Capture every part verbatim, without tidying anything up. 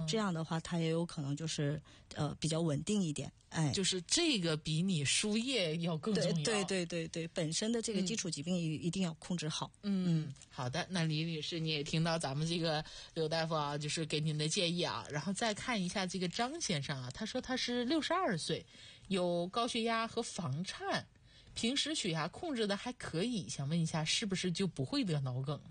这样的话它也有可能就是呃比较稳定一点。哎， 就是这个比你输液要更重要。 对对对对对，本身的这个基础疾病一一定要控制好。 嗯，嗯好的。那李女士，你也听到咱们这个刘大夫啊，就是给您的建议啊。然后再看一下这个张先生啊，他说他是六十二岁，有高血压和房颤，平时血压控制的还可以，想问一下是不是就不会得脑梗？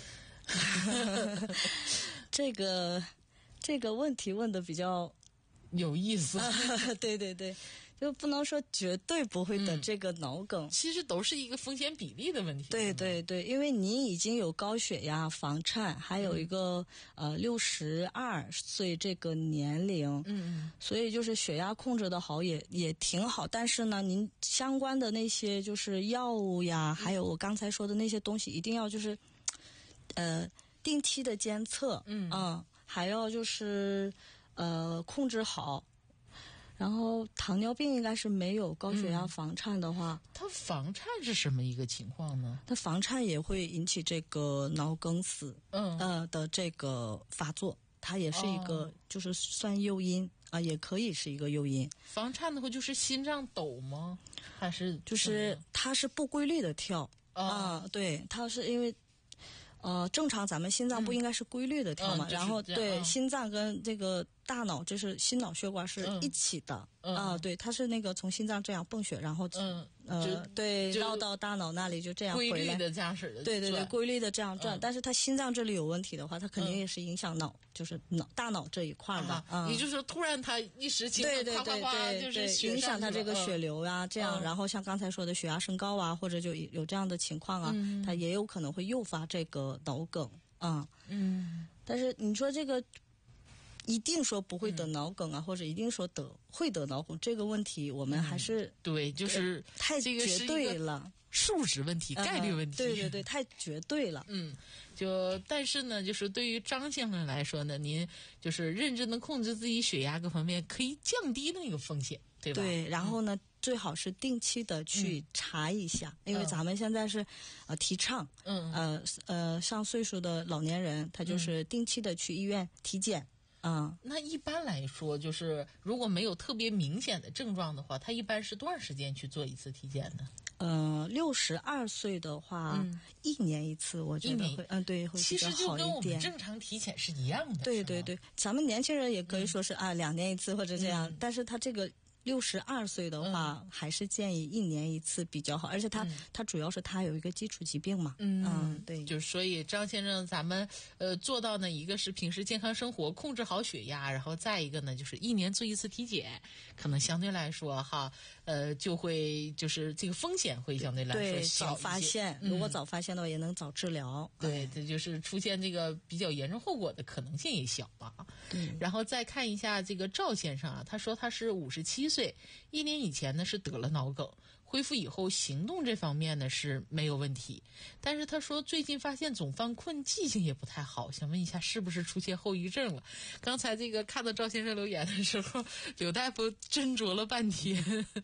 这个这个问题问的比较有意思。 对对对，就不能说绝对不会得这个脑梗、嗯、 其实都是一个风险比例的问题。 对对对，因为您已经有高血压、房颤，还有一个、嗯、呃六十二岁这个年龄， 嗯嗯， 所以就是血压控制的好也也挺好，但是呢您相关的那些就是药物呀、嗯、还有我刚才说的那些东西一定要就是呃定期的监测， 嗯嗯，还要就是呃控制好。然后糖尿病应该是没有，高血压、房颤的话， 嗯、它房颤是什么一个情况呢？ 它房颤也会引起这个脑梗死， 嗯呃的这个发作，它也是一个、哦、就是算诱因啊、呃，也可以是一个诱因。 房颤的话就是心脏抖吗？还是就是它是不规律的跳啊、 哦呃？对，它是因为。呃，正常咱们心脏不应该是规律的跳嘛？ 嗯嗯、 然后对、 嗯、 心脏跟这个大脑，就是心脑血管是一起的啊、 嗯呃。对，它是那个从心脏这样泵血，然后嗯呃对绕到大脑那里就这样回来， 规律的这样式的， 对对对，规律的这样转。 嗯、 但是它心脏这里有问题的话，它肯定也是影响脑，嗯、就是脑大脑这一块的。 啊嗯、 也就是说，突然它一时情对对对夸夸夸对就是对，影响它这个血流啊， 嗯、 这样。然后像刚才说的血压升高啊，或者就有这样的情况啊， 嗯、 它也有可能会诱发这个脑梗。啊、 嗯，嗯， 但是你说这个一定说不会得脑梗啊，嗯、或者一定说得会得脑梗这个问题，我们还是、 嗯、对，就是太绝对了， 数值问题、概率问题， 呃、对对对，太绝对了。 嗯，就但是呢，就是对于张先生来说呢，您就是认真的控制自己血压各方面，可以降低那个风险，对吧？ 对，然后呢？嗯，最好是定期的去查一下，嗯、因为咱们现在是呃提倡， 嗯呃呃上岁数的老年人，他就是定期的去医院体检。嗯， 那一般来说，就是如果没有特别明显的症状的话，他一般是多长时间去做一次体检呢？ 呃，六十二岁的话、嗯，一年一次，我觉得会，嗯，对，会比较好一点。 其实就跟我们正常体检是一样的。 对对对，咱们年轻人也可以说是、嗯、啊，两年一次或者这样， 嗯、 但是他这个。六十二岁的话、嗯，还是建议一年一次比较好，而且他、嗯、他主要是他有一个基础疾病嘛， 嗯, 嗯对， 就是所以张先生，咱们呃做到呢，一个是平时健康生活，控制好血压，然后再一个呢，就是一年做一次体检，可能相对来说哈，呃，就会就是这个风险会相对来说小一些。 早发现、嗯，如果早发现的话，也能早治疗。 对，这就是出现这个比较严重后果的可能性也小吧。 嗯， 然后再看一下这个赵先生啊，他说他是五十七岁，一年以前呢是得了脑梗，恢复以后行动这方面呢是没有问题，但是他说最近发现总犯困，记性也不太好，想问一下是不是出现后遗症了？刚才这个看到赵先生留言的时候，柳大夫斟酌了半天。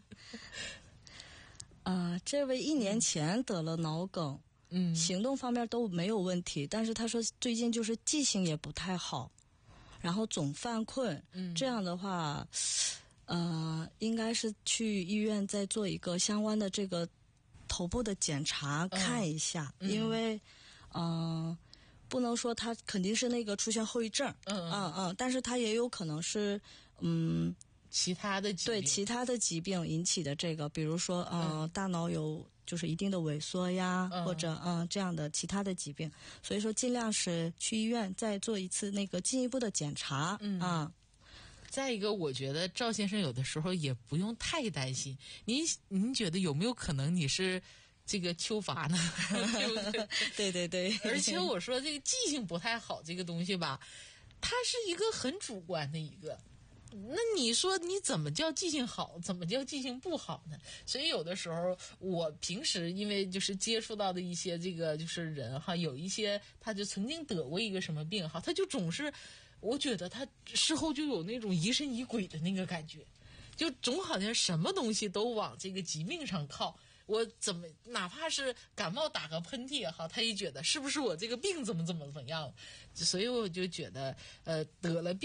啊、呃，这位一年前得了脑梗， 嗯， 行动方面都没有问题，但是他说最近就是记性也不太好，然后总犯困， 嗯，这样的话。呃，应该是去医院再做一个相关的这个头部的检查、嗯、看一下， 嗯、 因为，嗯、呃，不能说他肯定是那个出现后遗症， 嗯嗯嗯，但是他也有可能是，嗯， 其他的疾病对其他的疾病引起的这个，比如说呃、嗯，大脑有就是一定的萎缩呀， 嗯、 或者嗯、呃、这样的其他的疾病，所以说尽量是去医院再做一次那个进一步的检查， 嗯啊。 再一个，我觉得赵先生有的时候也不用太担心。您您觉得有没有可能你是这个秋乏呢？对不对？ 对对对。 而且我说这个记性不太好，这个东西吧，它是一个很主观的一个。那你说你怎么叫记性好，怎么叫记性不好呢？所以有的时候我平时因为就是接触到的一些这个就是人哈，有一些他就曾经得过一个什么病哈，他就总是我觉得他事后就有那种疑神疑鬼的那个感觉，就总好像什么东西都往这个疾病上靠。我怎么哪怕是感冒打个喷嚏哈，他也觉得是不是我这个病怎么怎么怎么样，所以我就觉得呃得了病